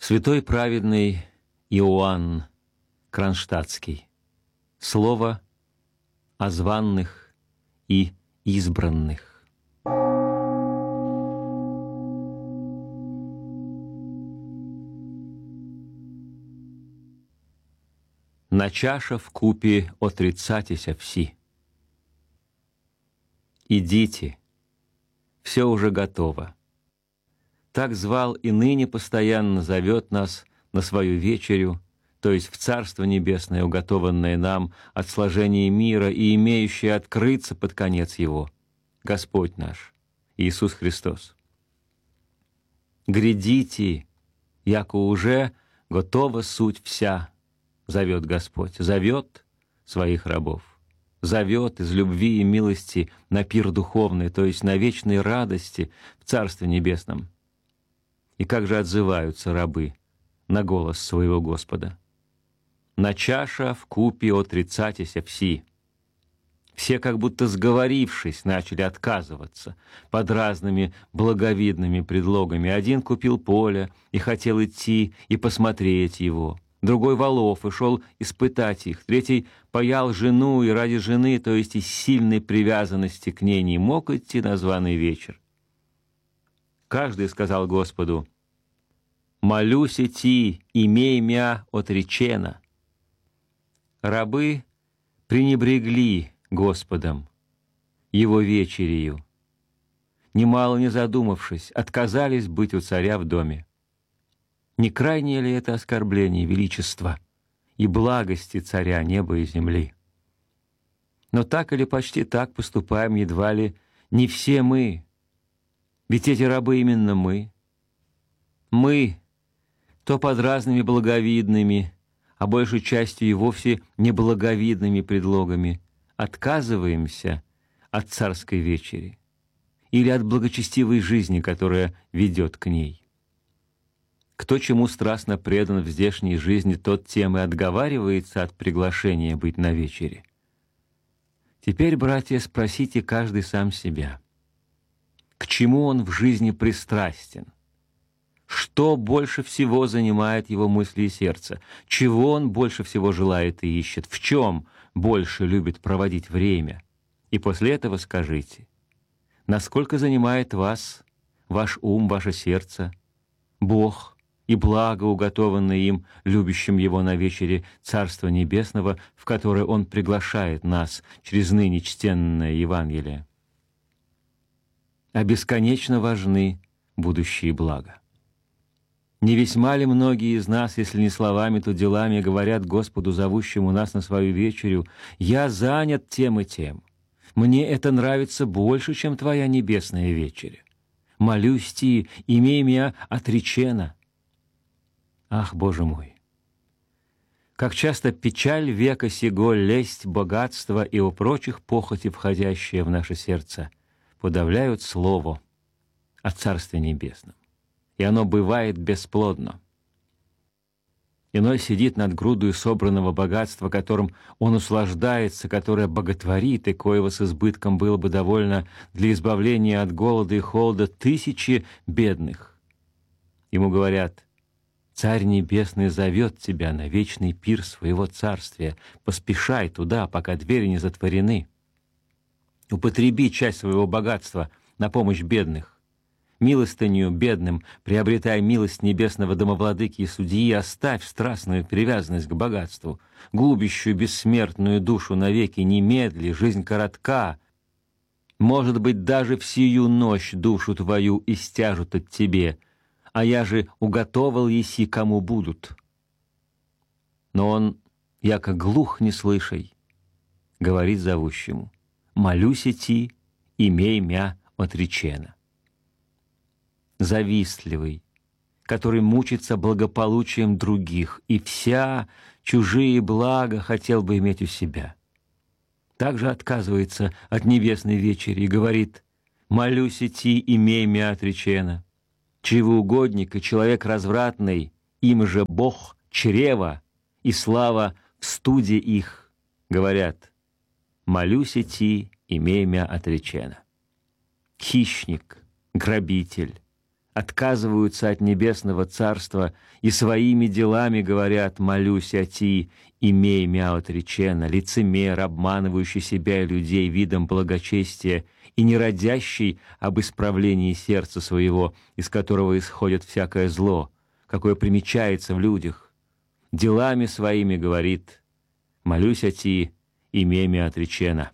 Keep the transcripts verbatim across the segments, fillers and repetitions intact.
Святой праведный Иоанн Кронштадтский. Слово о званных и избранных. На чаша вкупе отрицатися все. Идите, все уже готово. Так звал и ныне постоянно зовет нас на свою вечерю, то есть в Царство Небесное, уготованное нам от сложения мира и имеющее открыться под конец его, Господь наш, Иисус Христос. «Грядите, яко уже готова суть вся», зовет Господь, зовет своих рабов, зовет из любви и милости на пир духовный, то есть на вечной радости в Царстве Небесном. И как же отзываются рабы на голос своего Господа? «На чаша вкупе отрицатися все». Все, как будто сговорившись, начали отказываться под разными благовидными предлогами. Один купил поле и хотел идти и посмотреть его, другой волов и шел испытать их, третий паял жену и ради жены, то есть из сильной привязанности к ней, не мог идти на званый вечер. Каждый сказал Господу: «Молюсь идти, имей мя отречена». Рабы пренебрегли Господом, Его вечерью, немало не задумавшись, отказались быть у царя в доме. Не крайнее ли это оскорбление величества и благости царя неба и земли? Но так или почти так поступаем едва ли не все мы, ведь эти рабы именно мы. Мы, то под разными благовидными, а большей частью и вовсе неблаговидными предлогами, отказываемся от царской вечери или от благочестивой жизни, которая ведет к ней. Кто чему страстно предан в здешней жизни, тот тем и отговаривается от приглашения быть на вечере. Теперь, братья, спросите каждый сам себя, к чему он в жизни пристрастен? Что больше всего занимает его мысли и сердце? Чего он больше всего желает и ищет? В чем больше любит проводить время? И после этого скажите, насколько занимает вас, ваш ум, ваше сердце, Бог и благо, уготованное им, любящим Его на вечере Царства Небесного, в которое Он приглашает нас через ныне чтенное Евангелие? А бесконечно важны будущие блага. Не весьма ли многие из нас, если не словами, то делами, говорят Господу, зовущему нас на свою вечерю: «Я занят тем и тем. Мне это нравится больше, чем твоя небесная вечеря. Молюсь ти, имей меня отречена». Ах, Боже мой! Как часто печаль века сего, лесть, богатство и у прочих похоти, входящие в наше сердце, подавляют слово о Царстве Небесном, и оно бывает бесплодно. Иной сидит над грудой собранного богатства, которым он услаждается, которое боготворит, и коего с избытком было бы довольно для избавления от голода и холода тысячи бедных. Ему говорят: «Царь Небесный зовет тебя на вечный пир своего царствия. Поспешай туда, пока двери не затворены. Употреби часть своего богатства на помощь бедных. Милостынью бедным приобретай милость небесного домовладыки и судьи, оставь страстную привязанность к богатству, губящую бессмертную душу навеки, немедли, жизнь коротка. Может быть, даже в сию ночь душу твою истяжут от тебе, а я же уготовал еси, кому будут». Но он, яко глух не слышай, говорит зовущему: «Молюсь идти, имей мя отречена». Завистливый, который мучится благополучием других и вся чужие блага хотел бы иметь у себя, также отказывается от небесной вечери и говорит: «Молюсь идти, имей мя отречена». Чревоугодник и человек развратный, им же Бог чрева и слава в студе их, говорят: «Молюсь идти, имей мя отречена». Хищник, грабитель, отказываются от небесного царства и своими делами говорят: «Молюсь о ти, имей мя отречена», лицемер, обманывающий себя и людей видом благочестия и не родящий об исправлении сердца своего, из которого исходит всякое зло, какое примечается в людях, делами своими говорит: «Молюсь о ти, имей мя отречена».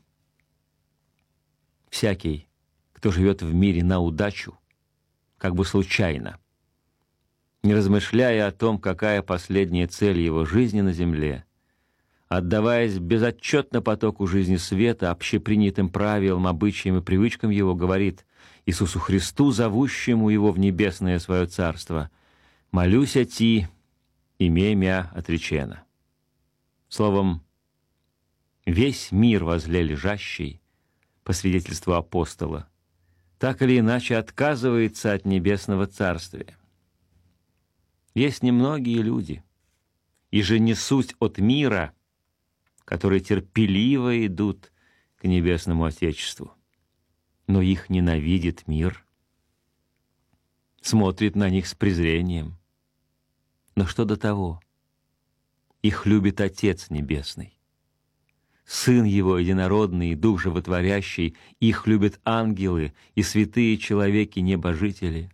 Всякий, кто живет в мире на удачу, как бы случайно, не размышляя о том, какая последняя цель его жизни на земле, отдаваясь безотчетно потоку жизни света, общепринятым правилам, обычаям и привычкам его, говорит Иисусу Христу, зовущему его в небесное свое царство: «Молюсь о ти, имей мя отречена». Словом, весь мир возле лежащий, по свидетельству апостола, так или иначе отказывается от небесного царствия. Есть немногие люди, и же не суть от мира, которые терпеливо идут к небесному Отечеству. Но их ненавидит мир, смотрит на них с презрением. Но что до того? Их любит Отец Небесный. Сын Его единородный, Дух Животворящий, их любят ангелы и святые человеки-небожители.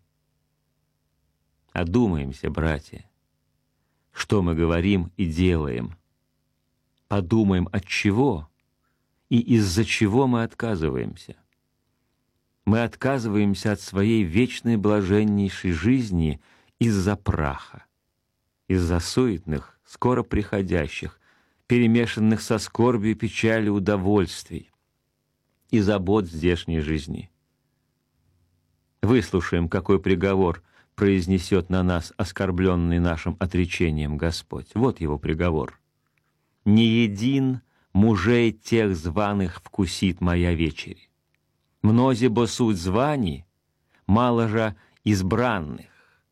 Одумаемся, братья, что мы говорим и делаем. Подумаем, от чего и из-за чего мы отказываемся. Мы отказываемся от своей вечной блаженнейшей жизни из-за праха, из-за суетных, скоро приходящих, перемешанных со скорбью, печалью удовольствий и забот здешней жизни. Выслушаем, какой приговор произнесет на нас оскорбленный нашим отречением Господь. Вот его приговор. «Не един мужей тех званых вкусит моя вечери. Мнози бо суть званий, мало же избранных».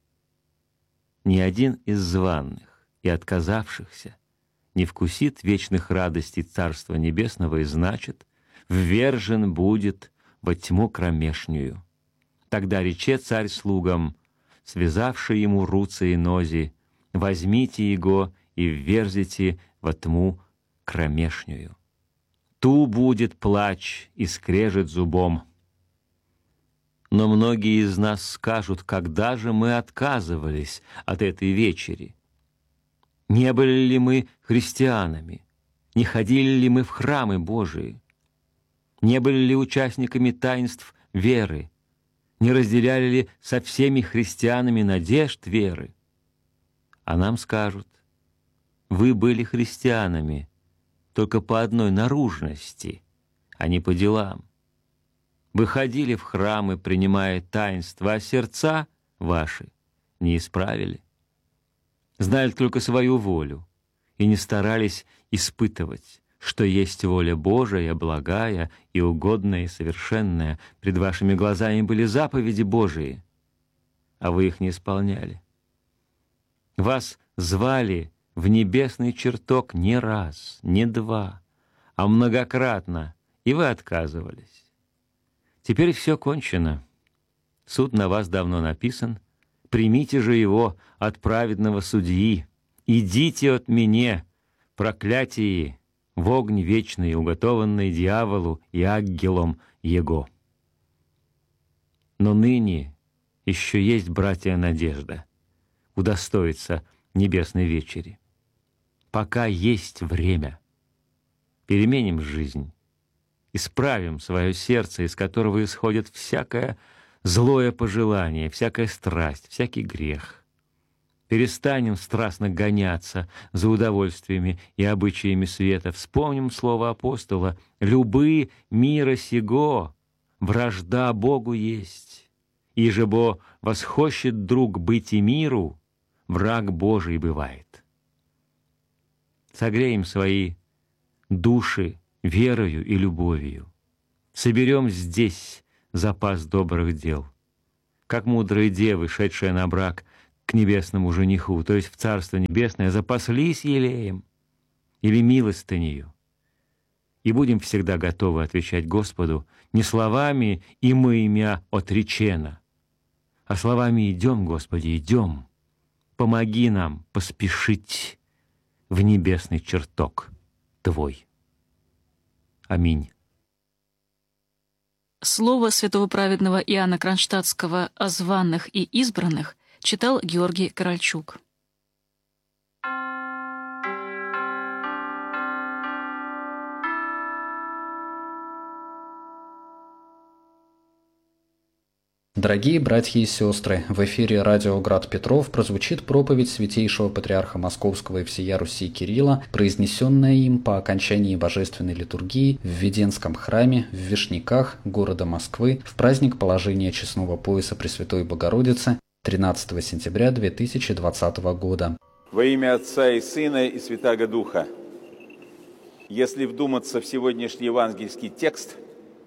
Ни один из званых и отказавшихся не вкусит вечных радостей Царства Небесного, и значит, ввержен будет во тьму кромешнюю. Тогда рече царь слугам, связавший ему руцы и нози: возьмите его и вверзите во тьму кромешнюю. Ту будет плач и скрежет зубом. Но многие из нас скажут: когда же мы отказывались от этой вечери? Не были ли мы христианами? Не ходили ли мы в храмы Божии? Не были ли участниками таинств веры? Не разделяли ли со всеми христианами надежд веры? А нам скажут: вы были христианами только по одной наружности, а не по делам. Вы ходили в храмы, принимая таинства, а сердца ваши не исправили. Знали только свою волю и не старались испытывать, что есть воля Божия, благая и угодная и совершенная. Пред вашими глазами были заповеди Божии, а вы их не исполняли. Вас звали в небесный чертог не раз, не два, а многократно, и вы отказывались. Теперь все кончено. Суд на вас давно написан. Примите же его от праведного судьи. Идите от меня, проклятие, в огонь вечный, уготованный дьяволу и ангелам его. Но ныне еще есть, братья, надежда удостоиться небесной вечери. Пока есть время, переменим жизнь, исправим свое сердце, из которого исходит всякое злое пожелание, всякая страсть, всякий грех. Перестанем страстно гоняться за удовольствиями и обычаями света. Вспомним слово апостола: «Любы мира сего, вражда Богу есть. Иже бо восхощет друг быть и миру, враг Божий бывает». Согреем свои души верою и любовью. Соберем здесь запас добрых дел, как мудрые девы, шедшие на брак к небесному жениху, то есть в Царство Небесное, запаслись елеем или милостынею, и будем всегда готовы отвечать Господу не словами «и мы имя отречено», а словами «идем, Господи, идем». Помоги нам поспешить в небесный чертог Твой. Аминь. Слово святого праведного Иоанна Кронштадтского о званных и избранных читал Георгий Корольчук. Дорогие братья и сестры, в эфире радио «Град Петров» прозвучит проповедь святейшего патриарха Московского и всея Руси Кирилла, произнесенная им по окончании божественной литургии в Введенском храме в Вишняках города Москвы в праздник положения честного пояса Пресвятой Богородицы тринадцатого сентября две тысячи двадцатого года. Во имя Отца и Сына и Святаго Духа. Если вдуматься в сегодняшний евангельский текст,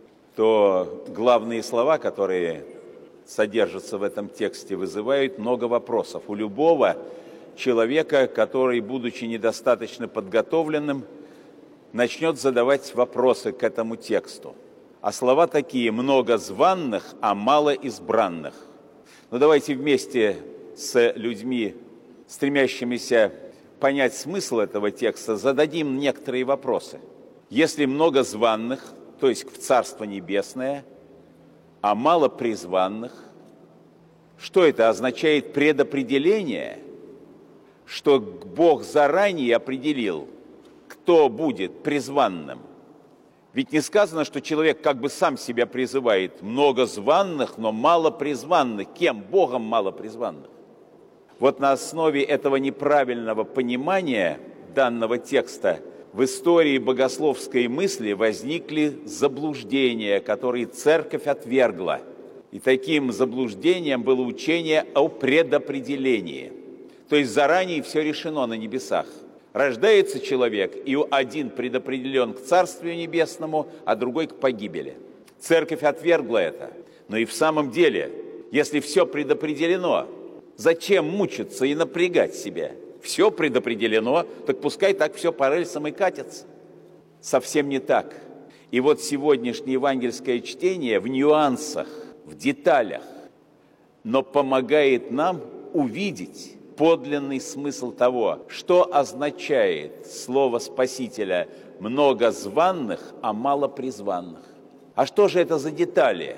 то главные слова, которые содержатся в этом тексте, вызывают много вопросов у любого человека, который, будучи недостаточно подготовленным, начнет задавать вопросы к этому тексту. А слова такие: много званных, а мало избранных. Но давайте вместе с людьми, стремящимися понять смысл этого текста, зададим некоторые вопросы. Если много званных, то есть в Царство Небесное, а мало призванных, что это означает? Предопределение, что Бог заранее определил, кто будет призванным. Ведь не сказано, что человек как бы сам себя призывает. Много званных, но мало призванных. Кем? Богом мало призванных. Вот на основе этого неправильного понимания данного текста в истории богословской мысли возникли заблуждения, которые Церковь отвергла. И таким заблуждением было учение о предопределении. То есть заранее все решено на небесах. Рождается человек, и один предопределен к Царствию Небесному, а другой к погибели. Церковь отвергла это. Но и в самом деле, если все предопределено, зачем мучиться и напрягать себя? Все предопределено, так пускай так все по рельсам и катится. Совсем не так. И вот сегодняшнее евангельское чтение в нюансах, в деталях, но помогает нам увидеть подлинный смысл того, что означает слово Спасителя «много званных, а мало призванных». А что же это за детали?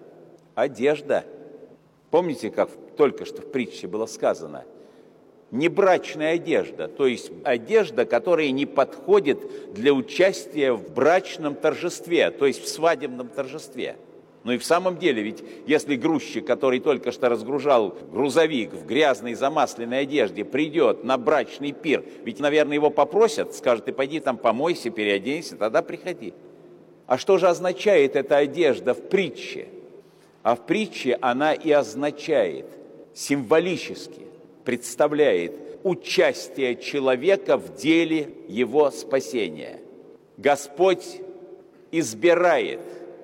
Одежда. Помните, как только что в притче было сказано? Небрачная одежда, то есть одежда, которая не подходит для участия в брачном торжестве, то есть в свадебном торжестве. Ну и в самом деле, ведь если грузчик, который только что разгружал грузовик в грязной замасленной одежде, придет на брачный пир, ведь, наверное, его попросят, скажут: ты пойди там помойся, переоденься, тогда приходи. А что же означает эта одежда в притче? А в притче она и означает символически, представляет участие человека в деле его спасения. Господь избирает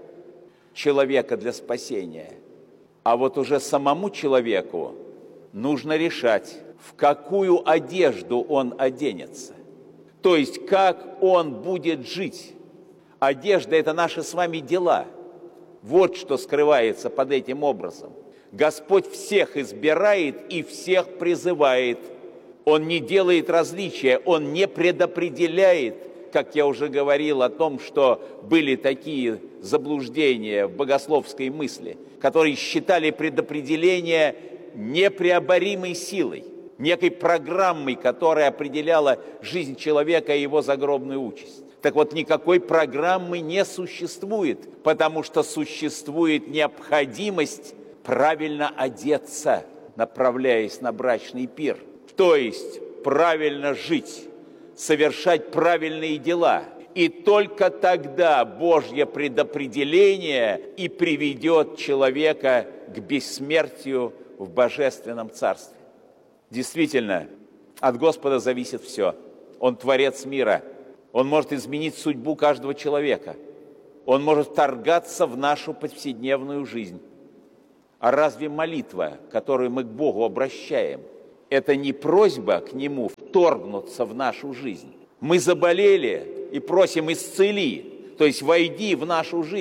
человека для спасения, а вот уже самому человеку нужно решать, в какую одежду он оденется, то есть как он будет жить. Одежда – это наши с вами дела. Вот что скрывается под этим образом. Господь всех избирает и всех призывает. Он не делает различия, Он не предопределяет, как я уже говорил о том, что были такие заблуждения в богословской мысли, которые считали предопределение непреоборимой силой, некой программой, которая определяла жизнь человека и его загробную участь. Так вот, никакой программы не существует, потому что существует необходимость правильно одеться, направляясь на брачный пир. То есть правильно жить, совершать правильные дела. И только тогда Божье предопределение и приведет человека к бессмертию в Божественном Царстве. Действительно, от Господа зависит все. Он творец мира. Он может изменить судьбу каждого человека. Он может вторгаться в нашу повседневную жизнь. А разве молитва, которую мы к Богу обращаем, это не просьба к Нему вторгнуться в нашу жизнь? Мы заболели и просим: исцели, то есть войди в нашу жизнь.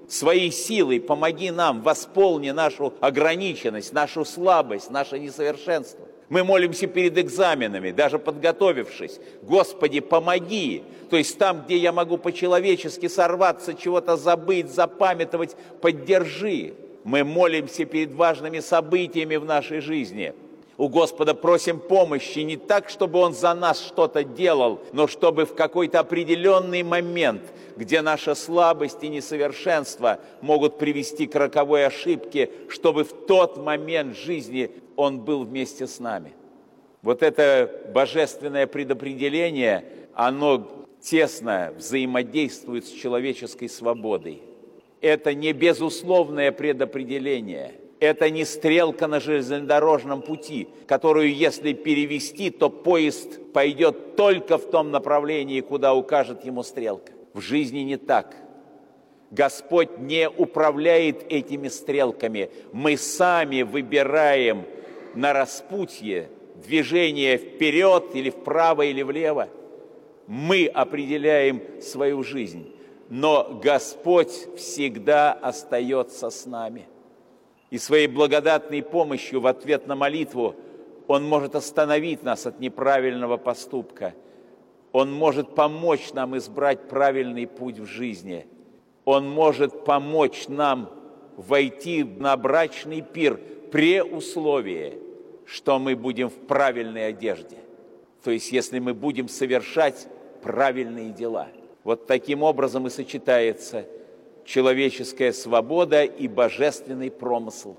своей силой помоги нам, восполни нашу ограниченность, нашу слабость, наше несовершенство. Мы молимся перед экзаменами, даже подготовившись. Господи, помоги! То есть там, где я могу по-человечески сорваться, чего-то забыть, запамятовать, поддержи. Мы молимся перед важными событиями в нашей жизни. У Господа просим помощи не так, чтобы Он за нас что-то делал, но чтобы в какой-то определенный момент, где наша слабость и несовершенство могут привести к роковой ошибке, чтобы в тот момент жизни Он был вместе с нами. Вот это божественное предопределение, оно тесно взаимодействует с человеческой свободой. Это не безусловное предопределение. Это не стрелка на железнодорожном пути, которую, если перевести, то поезд пойдет только в том направлении, куда укажет ему стрелка. В жизни не так. Господь не управляет этими стрелками. Мы сами выбираем на распутье движение вперед или вправо или влево. Мы определяем свою жизнь. Но Господь всегда остается с нами. И своей благодатной помощью в ответ на молитву Он может остановить нас от неправильного поступка. Он может помочь нам избрать правильный путь в жизни. Он может помочь нам войти на брачный пир при условии, что мы будем в правильной одежде. То есть, если мы будем совершать правильные дела. Вот таким образом и сочетается человеческая свобода и божественный промысл.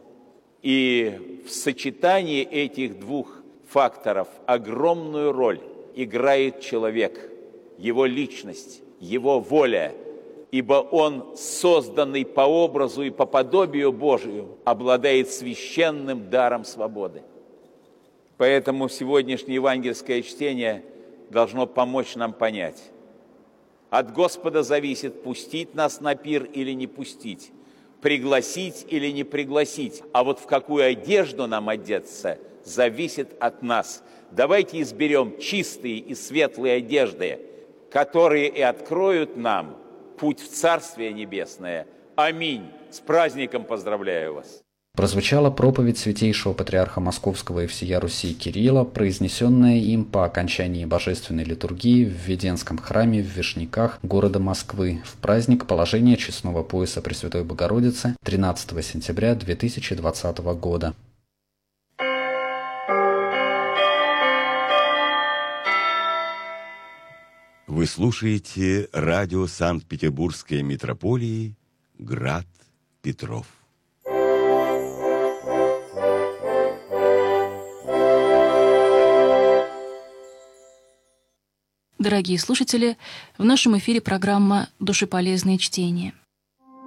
И в сочетании этих двух факторов огромную роль играет человек, его личность, его воля, ибо он, созданный по образу и по подобию Божию, обладает священным даром свободы. Поэтому сегодняшнее евангельское чтение должно помочь нам понять: от Господа зависит, пустить нас на пир или не пустить, пригласить или не пригласить. А вот в какую одежду нам одеться, зависит от нас. Давайте изберем чистые и светлые одежды, которые и откроют нам путь в Царствие Небесное. Аминь. С праздником поздравляю вас. Прозвучала проповедь святейшего патриарха Московского и всея Руси Кирилла, произнесенная им по окончании божественной литургии в Введенском храме в Вишняках города Москвы в праздник положения честного пояса Пресвятой Богородицы тринадцатого сентября две тысячи двадцатого года. Вы слушаете радио Санкт-Петербургской митрополии «Град Петров». Дорогие слушатели, в нашем эфире программа «Душеполезные чтения».